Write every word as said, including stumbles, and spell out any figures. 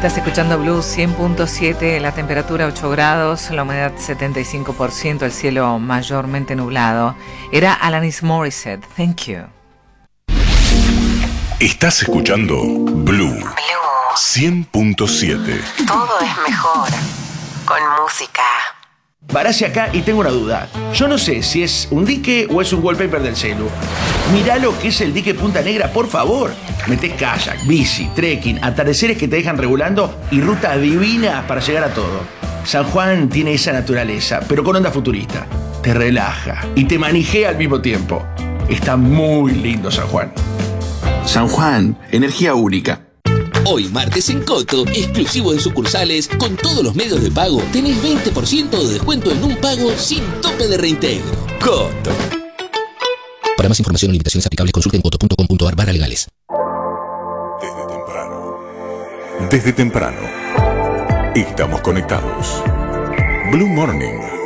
Estás escuchando Blues cien punto siete, la temperatura ocho grados, la humedad setenta y cinco por ciento, el cielo mayormente nublado. Era Alanis Morissette, Thank You. Estás escuchando Blue, Blue. cien punto siete. Todo es mejor con música. Parase acá y tengo una duda. Yo no sé si es un dique o es un wallpaper del celu. Mirá lo que es el dique Punta Negra, por favor. Metés kayak, bici, trekking, atardeceres que te dejan regulando y rutas divinas para llegar a todo. San Juan tiene esa naturaleza, pero con onda futurista. Te relaja y te manijea al mismo tiempo. Está muy lindo San Juan. San Juan, energía única. Hoy martes en Coto, exclusivo en sucursales, con todos los medios de pago, tenés veinte por ciento de descuento en un pago sin tope de reintegro. Coto. Para más información o limitaciones aplicables, consulten coto punto com punto ar barra legales. Desde temprano. Desde temprano. Estamos conectados. Blue Morning.